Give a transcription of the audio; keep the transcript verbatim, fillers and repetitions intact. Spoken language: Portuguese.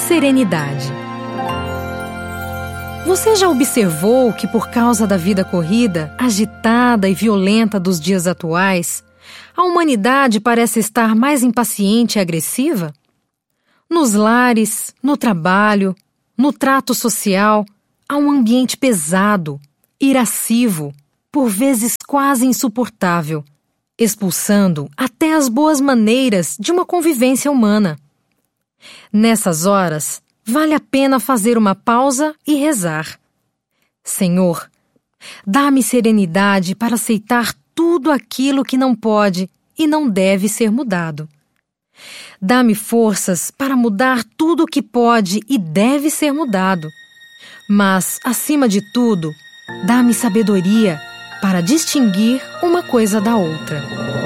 Serenidade. Você já observou que, por causa da vida corrida, agitada e violenta dos dias atuais, a humanidade parece estar mais impaciente e agressiva? Nos lares, no trabalho, no trato social, há um ambiente pesado, irascivo, por vezes quase insuportável, expulsando até as boas maneiras de uma convivência humana. Nessas horas, vale a pena fazer uma pausa e rezar. Senhor, dá-me serenidade para aceitar tudo aquilo que não pode e não deve ser mudado. Dá-me forças para mudar tudo o que pode e deve ser mudado. Mas, acima de tudo, dá-me sabedoria para distinguir uma coisa da outra.